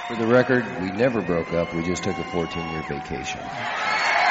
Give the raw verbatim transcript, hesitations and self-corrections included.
For the record, we never broke up. We just took a fourteen-year vacation.